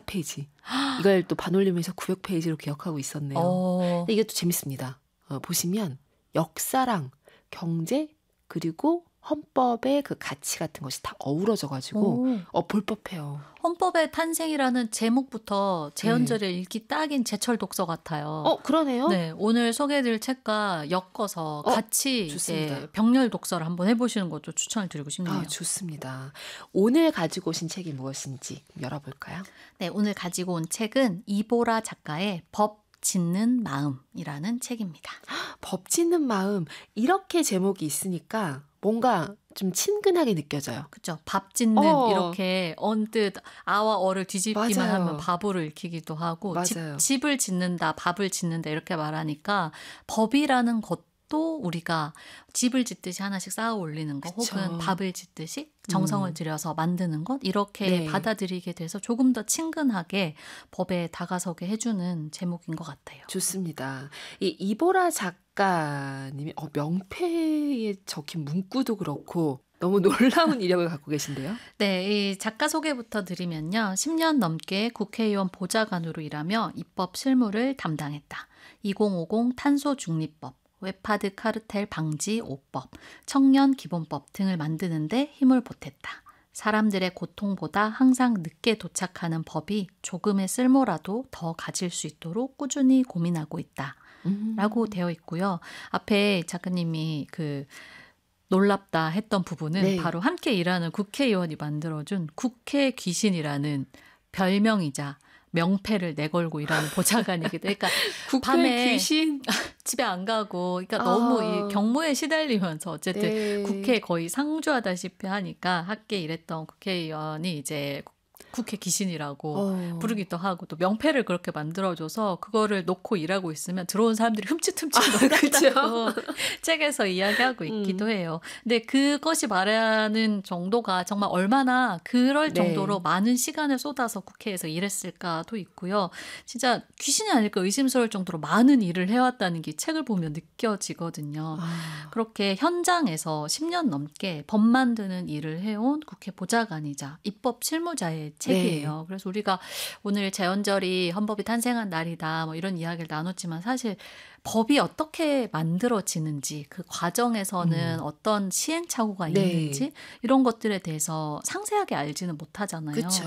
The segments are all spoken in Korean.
900페이지. 이걸 또 반올림해서 900페이지로 기억하고 있었네요. 근데 이게 또 재밌습니다. 보시면 역사랑 경제 그리고 헌법의 그 가치 같은 것이 다 어우러져가지고 볼법해요. 헌법의 탄생이라는 제목부터 재헌절에 읽기 딱인 제철 독서 같아요. 그러네요. 네, 오늘 소개해드릴 책과 엮어서 같이 이제 병렬 독서를 한번 해보시는 것도 추천을 드리고 싶네요. 좋습니다. 오늘 가지고 오신 책이 무엇인지 열어볼까요? 네, 오늘 가지고 온 책은 이보라 작가의 법 짓는 마음이라는 책입니다. 법 짓는 마음, 이렇게 제목이 있으니까 뭔가 좀 친근하게 느껴져요. 그렇죠. 밥 짓는 이렇게 언뜻 아와 어를 뒤집기만 맞아요. 하면 밥으로 읽히기도 하고 맞아요. 집을 짓는다, 밥을 짓는다 이렇게 말하니까 법이라는 것도 우리가 집을 짓듯이 하나씩 쌓아 올리는 것 그쵸. 혹은 밥을 짓듯이 정성을 들여서 만드는 것 이렇게 받아들이게 돼서 조금 더 친근하게 법에 다가서게 해주는 제목인 것 같아요. 좋습니다. 이 이보라 작가님이 명패에 적힌 문구도 그렇고 너무 놀라운 이력을 갖고 계신데요. 네, 이 작가 소개부터 드리면요. 10년 넘게 국회의원 보좌관으로 일하며 입법 실무를 담당했다. 2050 탄소 중립법, 웹하드 카르텔 방지 5법, 청년 기본법 등을 만드는데 힘을 보탰다. 사람들의 고통보다 항상 늦게 도착하는 법이 조금의 쓸모라도 더 가질 수 있도록 꾸준히 고민하고 있다. 라고 되어 있고요. 앞에 작가님이 놀랍다 했던 부분은 바로 함께 일하는 국회의원이 만들어준 국회 귀신이라는 별명이자 명패를 내걸고 일하는 보좌관이기도 해. 그러니까 밤에 귀신 집에 안 가고, 그러니까 너무 이 경무에 시달리면서 어쨌든 국회에 거의 상주하다시피 하니까 함께 일했던 국회의원이 이제 국회 귀신이라고 부르기도 하고 또 명패를 그렇게 만들어줘서 그거를 놓고 일하고 있으면 들어온 사람들이 흠칫흠칫 놀랐다고 책에서 이야기하고 있기도 해요. 근데 그것이 말하는 정도가 정말 얼마나 그럴 정도로 많은 시간을 쏟아서 국회에서 일했을까도 있고요. 진짜 귀신이 아닐까 의심스러울 정도로 많은 일을 해왔다는 게 책을 보면 느껴지거든요. 그렇게 현장에서 10년 넘게 법 만드는 일을 해온 국회 보좌관이자 입법 실무자의 책이에요. 그래서 우리가 오늘 재헌절이 헌법이 탄생한 날이다 뭐 이런 이야기를 나눴지만 사실 법이 어떻게 만들어지는지 그 과정에서는 어떤 시행착오가 있는지 이런 것들에 대해서 상세하게 알지는 못하잖아요. 그쵸.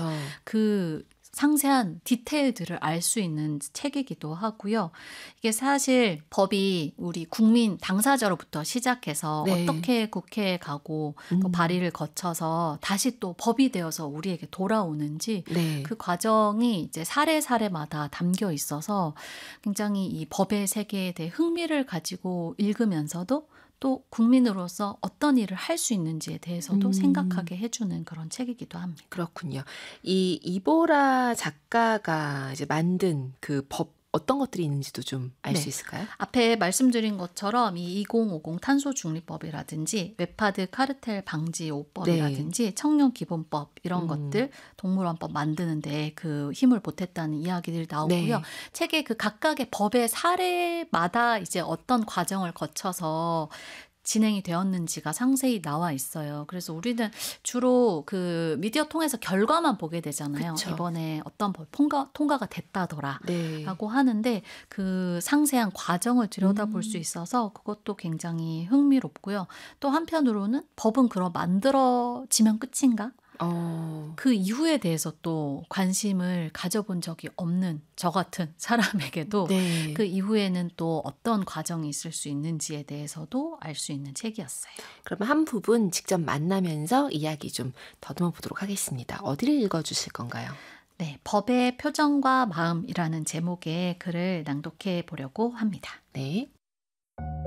그 상세한 디테일들을 알 수 있는 책이기도 하고요. 이게 사실 법이 우리 국민 당사자로부터 시작해서 어떻게 국회에 가고 또 발의를 거쳐서 다시 또 법이 되어서 우리에게 돌아오는지 그 과정이 이제 사례마다 담겨 있어서 굉장히 이 법의 세계에 대해 흥미를 가지고 읽으면서도 또 국민으로서 어떤 일을 할 수 있는지에 대해서도 생각하게 해주는 그런 책이기도 합니다. 그렇군요. 이 이보라 작가가 이제 만든 그 법 어떤 것들이 있는지도 좀 알 수 있을까요? 앞에 말씀드린 것처럼 이 2050 탄소 중립법이라든지 웹하드 카르텔 방지 5법이라든지 청년 기본법 이런 것들 동물원법 만드는데 그 힘을 보탰다는 이야기들이 나오고요. 책의 그 각각의 법의 사례마다 이제 어떤 과정을 거쳐서 진행이 되었는지가 상세히 나와 있어요. 그래서 우리는 주로 그 미디어 통해서 결과만 보게 되잖아요. 그쵸. 이번에 어떤 법 통과가 됐다더라 라고 하는데 그 상세한 과정을 들여다볼 수 있어서 그것도 굉장히 흥미롭고요. 또 한편으로는 법은 그럼 만들어지면 끝인가? 그 이후에 대해서 또 관심을 가져본 적이 없는 저 같은 사람에게도 그 이후에는 또 어떤 과정이 있을 수 있는지에 대해서도 알 수 있는 책이었어요. 그러면 한 부분 직접 만나면서 이야기 좀 더듬어 보도록 하겠습니다. 어디를 읽어주실 건가요? 네, 법의 표정과 마음이라는 제목의 글을 낭독해 보려고 합니다. 네.